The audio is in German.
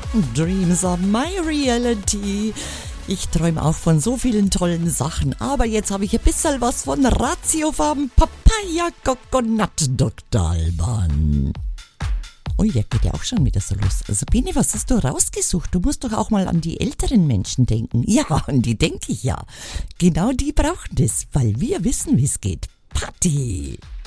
Dreams are my reality. Ich träume auch von so vielen tollen Sachen, aber jetzt habe ich ein bisschen was von Ratiofarben Papaya Coconut, Dr. Alban. Ui, der geht ja auch schon wieder so los. Sabine, was hast du rausgesucht? Du musst doch auch mal an die älteren Menschen denken. Ja, an die denke ich ja. Genau die brauchen das, weil wir wissen, wie es geht. Party!